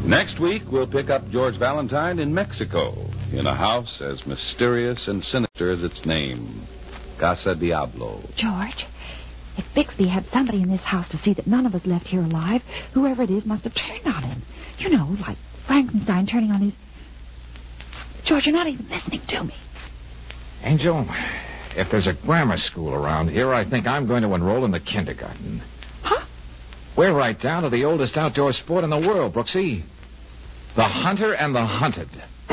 Next week, we'll pick up George Valentine in Mexico, in a house as mysterious and sinister as its name, Casa Diablo. George, if Bixby had somebody in this house to see that none of us left here alive, whoever it is must have turned on him. You know, like Frankenstein turning on his... George, you're not even listening to me. Angel, if there's a grammar school around here, I think I'm going to enroll in the kindergarten. Huh? We're right down to the oldest outdoor sport in the world, Brooksy. The hunter and the hunted.